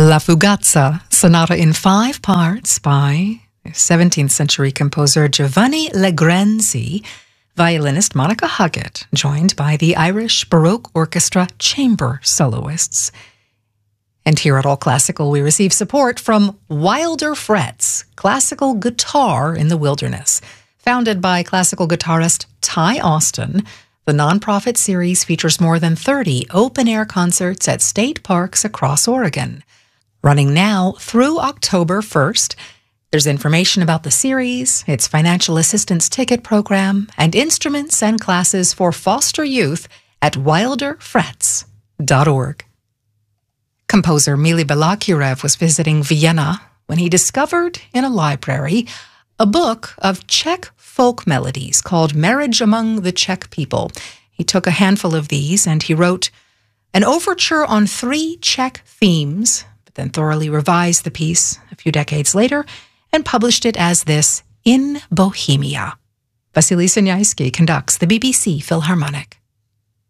La Fugazza, sonata in 5 parts by 17th century composer Giovanni Legrenzi, violinist Monica Huggett, joined by the Irish Baroque Orchestra chamber soloists. And here at All Classical, we receive support from Wilder Frets, classical guitar in the wilderness. Founded by classical guitarist Ty Austin, the nonprofit series features more than 30 open-air concerts at state parks across Oregon. Running now through October 1st, there's information about the series, its financial assistance ticket program, and instruments and classes for foster youth at wilderfrets.org. Composer Mily Balakirev was visiting Vienna when he discovered in a library a book of Czech folk melodies called Marriage Among the Czech People. He took a handful of these and he wrote an overture on 3 Czech themes, but then thoroughly revised the piece a few decades later and published it as this In Bohemia. Vasily Sinyayski conducts the BBC Philharmonic.